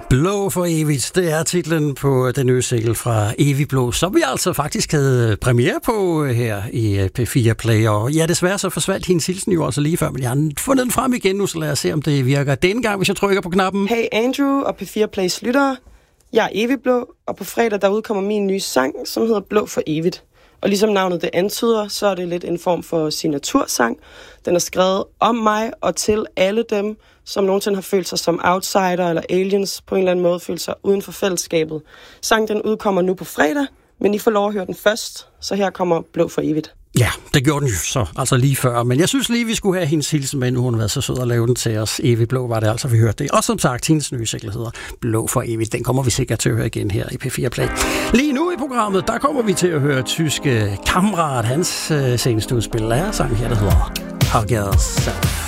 Blå for evigt, det er titlen på den nye single fra Evig Blå, som vi altså faktisk havde premiere på her i P4 Play. Og ja, desværre så forsvandt hendes hilsen jo altså lige før, men jeg har fundet den frem igen nu, så lad os se, om det virker denne gang, hvis jeg trykker på knappen. Hey Andrew og P4 Plays lyttere, jeg er Evig Blå, og på fredag der udkommer min nye sang, som hedder Blå for evigt. Og ligesom navnet det antyder, så er det lidt en form for signatursang. Den er skrevet om mig og til alle dem, som nogensinde har følt sig som outsider eller aliens, på en eller anden måde følt sig uden for fællesskabet. Sangen den udkommer nu på fredag, men I får lov at høre den først, så her kommer Blå for evigt. Ja, det gjorde den jo så, altså lige før. Men jeg synes lige, vi skulle have hendes hilsen med, nu hun har været så sød at lave den til os. Evig Blå var det altså, vi hørte det. Og som sagt, hendes nye single hedder Blå for evigt. Den kommer vi sikkert til at høre igen her i P4 Play. Lige nu i programmet, der kommer vi til at høre tyske Kammerat, hans seneste udspil af sang her, der hedder Hug Yourself.